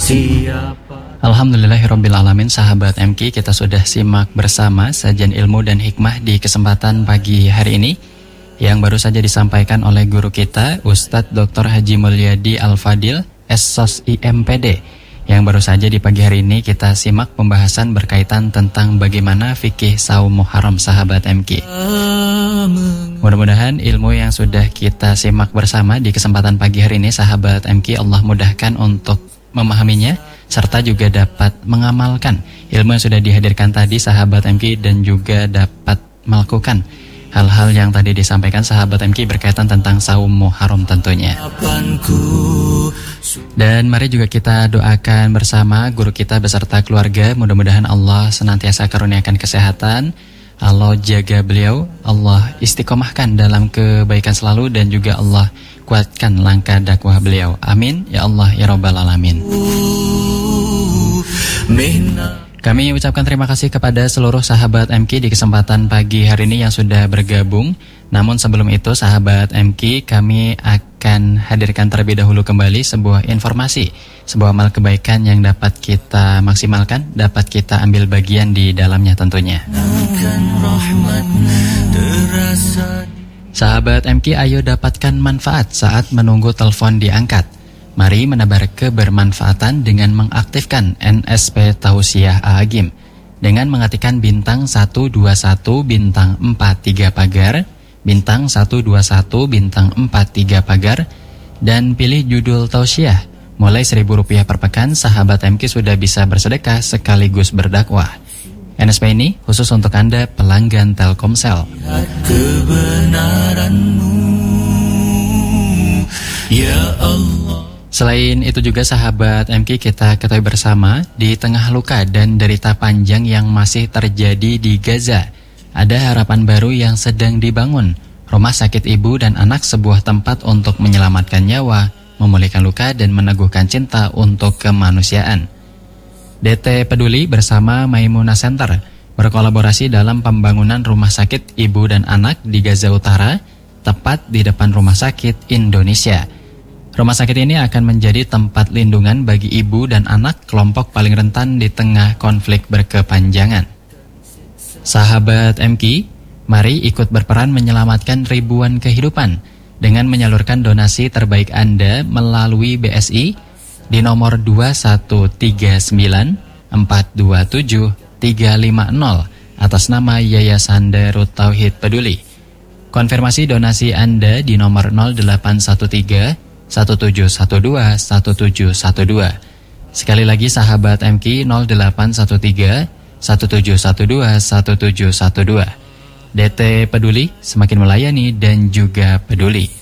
Alhamdulillahirrabbilalamin. Sahabat MK, kita sudah simak bersama sajian ilmu dan hikmah di kesempatan pagi hari ini yang baru saja disampaikan oleh guru kita Ustadz Dr. Haji Mulyadi Al-Fadil SSOS IMPD, yang baru saja di pagi hari ini kita simak pembahasan berkaitan tentang bagaimana fikih saum Muharram, sahabat MK. Mudah-mudahan ilmu yang sudah kita simak bersama di kesempatan pagi hari ini, sahabat MK, Allah mudahkan untuk memahaminya serta juga dapat mengamalkan ilmu yang sudah dihadirkan tadi, sahabat MK, dan juga dapat melakukan hal-hal yang tadi disampaikan sahabat MK berkaitan tentang saum Muharram tentunya. Dan mari juga kita doakan bersama guru kita beserta keluarga, mudah-mudahan Allah senantiasa karuniakan kesehatan, Allah jaga beliau, Allah istiqomahkan dalam kebaikan selalu, dan juga Allah kuatkan langkah dakwah beliau. Amin ya Allah ya Rabbal Alamin. Kami ucapkan terima kasih kepada seluruh sahabat MK di kesempatan pagi hari ini yang sudah bergabung. Namun sebelum itu, sahabat MK, kami akan hadirkan terlebih dahulu kembali sebuah informasi, sebuah amal kebaikan yang dapat kita maksimalkan, dapat kita ambil bagian di dalamnya tentunya. Sahabat MK, ayo dapatkan manfaat saat menunggu telepon diangkat. Mari menebar kebermanfaatan dengan mengaktifkan NSP Tausiah Agim dengan mengetikkan bintang 121 bintang 43 pagar, bintang 121 bintang 43 pagar, dan pilih judul tausiah. Mulai Rp1.000 per pekan, sahabat MK sudah bisa bersedekah sekaligus berdakwah. NSP ini khusus untuk Anda pelanggan Telkomsel. Kebenaranmu, ya Allah. Selain itu juga sahabat MK, kita ketahui bersama di tengah luka dan derita panjang yang masih terjadi di Gaza, ada harapan baru yang sedang dibangun. Rumah sakit ibu dan anak, sebuah tempat untuk menyelamatkan nyawa, memulihkan luka, dan meneguhkan cinta untuk kemanusiaan. DT Peduli bersama Maimunah Center berkolaborasi dalam pembangunan rumah sakit ibu dan anak di Gaza Utara, tepat di depan Rumah Sakit Indonesia. Rumah sakit ini akan menjadi tempat lindungan bagi ibu dan anak, kelompok paling rentan di tengah konflik berkepanjangan. Sahabat MK, mari ikut berperan menyelamatkan ribuan kehidupan dengan menyalurkan donasi terbaik Anda melalui BSI di nomor 2139427350 atas nama Yayasan Darut Tauhid Peduli. Konfirmasi donasi Anda di nomor 0813 1712 1712. Sekali lagi sahabat MK, 0813 1712 1712. DT Peduli, semakin melayani dan juga peduli.